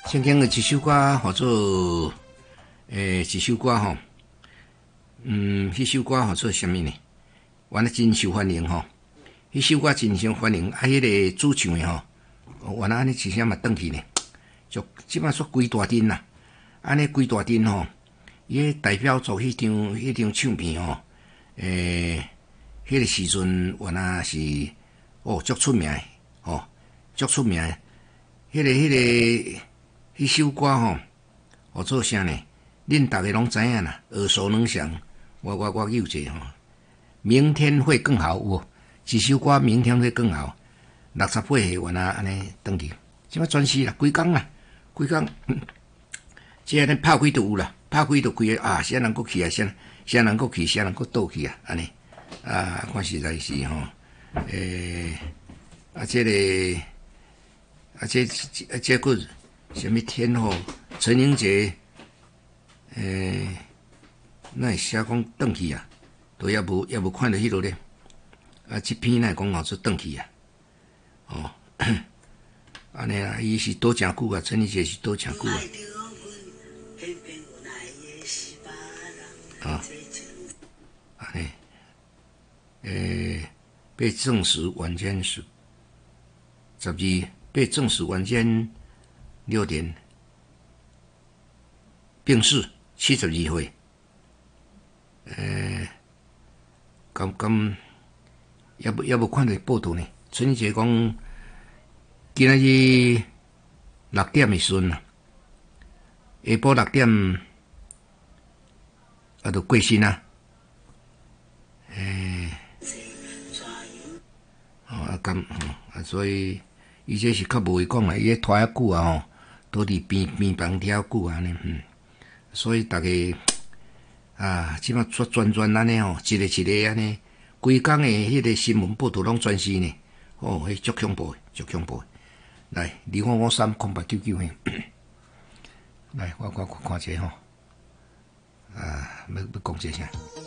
曾经的一首歌，叫做一首歌吼，迄首歌叫做啥物呢？原来真受欢迎吼，迄首歌真受欢迎，迄个主唱的吼，原来安尼一声嘛转去呢，就即摆说规大阵啦，安尼规大阵吼，伊代表作迄张唱片吼，迄个时阵原来是足出名的吼，足出名的，迄首歌吼，叫做啥呢？恁逐个拢知影啦，耳熟能详。我有者吼，明天会更好有，一首歌明天会更好。68岁原来安尼转去，即摆全是啦，规工啦，规工，即安尼拍开就有啦，拍开就开啊，啥人搁去啊，啥人搁去，啥人搁倒去啊，安尼啊，看实在是吼，这个什么天后陈英杰，那写讲转去啊，都也无看到迄落咧，啊，这篇那讲做转去啊，哦，安尼啊，伊是倒诚久啊，陈英杰是倒诚久啊，啊，安尼，被证实晚间被证实晚间6点病逝，72岁。也无看到报道呢。陈姐讲，今仔日6点的时阵啦，下晡6点就过身啊。所以伊这是较无会讲啦，伊拖遐久啊吼，倒伫边房遐久啊呢，所以大家啊，即摆专安尼吼，一个安尼，规工的迄个新闻报道拢全是呢，迄足恐怖的。来，25530899嘿，来，我看者吼，要讲者啥？